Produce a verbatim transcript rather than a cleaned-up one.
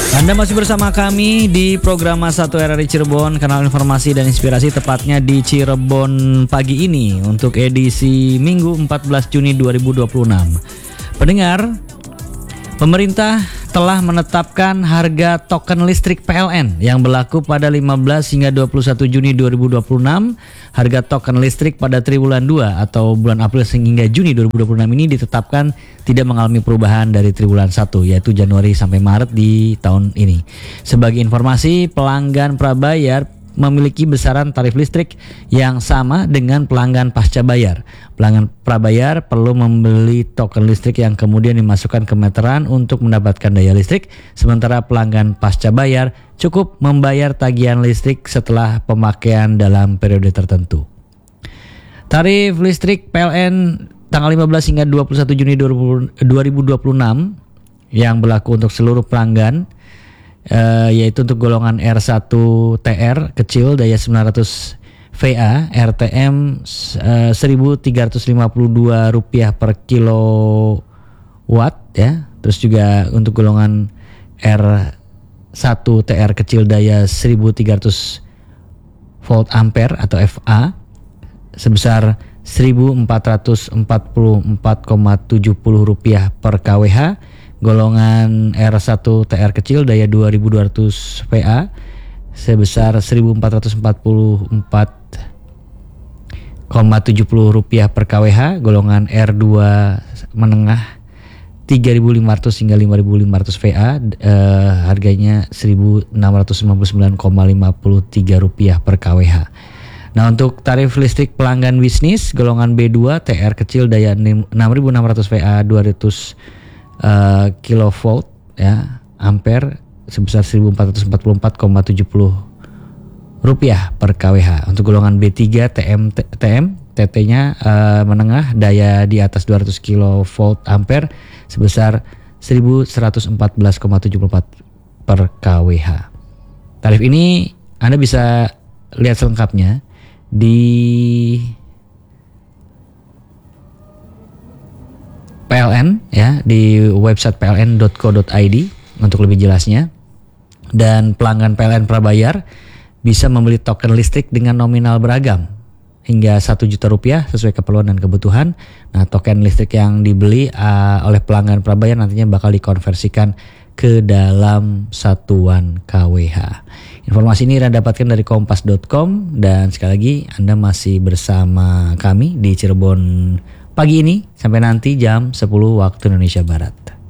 Anda masih bersama kami di program satu R R I Cirebon, kanal informasi dan inspirasi, tepatnya di Cirebon pagi ini untuk edisi Minggu empat belas Juni dua ribu dua puluh enam. Pendengar, pemerintah telah menetapkan harga token listrik P L N yang berlaku pada lima belas hingga dua puluh satu Juni dua ribu dua puluh enam. Harga token listrik pada triwulan dua atau bulan April hingga Juni dua ribu dua puluh enam ini ditetapkan tidak mengalami perubahan dari triwulan satu, yaitu Januari sampai Maret di tahun ini. Sebagai informasi, pelanggan prabayar memiliki besaran tarif listrik yang sama dengan pelanggan pasca bayar. Pelanggan prabayar perlu membeli token listrik yang kemudian dimasukkan ke meteran untuk mendapatkan daya listrik, sementara pelanggan pasca bayar cukup membayar tagihan listrik setelah pemakaian dalam periode tertentu. Tarif listrik P L N tanggal lima belas hingga dua puluh satu Juni dua ribu dua puluh enam yang berlaku untuk seluruh pelanggan, Uh, yaitu untuk golongan R satu T R kecil daya sembilan ratus volt R T M uh, seribu tiga ratus lima puluh dua rupiah per kilowatt ya. Terus juga untuk golongan R satu T R kecil daya seribu tiga ratus volt ampere atau F A sebesar seribu empat ratus empat puluh empat koma tujuh nol rupiah per kilowatt. Golongan R satu T R kecil daya dua ribu dua ratus volt sebesar seribu empat ratus empat puluh empat koma tujuh nol rupiah per kilowatt. Golongan R dua menengah tiga ribu lima ratus hingga lima ribu lima ratus volt, eh, harganya seribu enam ratus sembilan puluh sembilan koma lima tiga rupiah per kilowatt. Nah, untuk tarif listrik pelanggan bisnis golongan B dua T R kecil daya enam ribu enam ratus volt dua ratus Uh, kilovolt ya ampere sebesar seribu empat ratus empat puluh empat koma tujuh nol rupiah per kilowatt. Untuk golongan B tiga T M T M T T-nya uh, menengah daya di atas dua ratus kilovolt ampere sebesar seribu seratus empat belas koma tujuh empat per kilowatt. Tarif ini Anda bisa lihat selengkapnya di P L N ya, di website p l n dot co dot i d untuk lebih jelasnya. Dan pelanggan P L N prabayar bisa membeli token listrik dengan nominal beragam hingga satu juta rupiah sesuai keperluan dan kebutuhan. Nah, token listrik yang dibeli uh, oleh pelanggan prabayar nantinya bakal dikonversikan ke dalam satuan kilowatt. Informasi ini Anda dapatkan dari kompas dot com, dan sekali lagi Anda masih bersama kami di Cirebon pagi ini sampai nanti jam sepuluh waktu Indonesia Barat.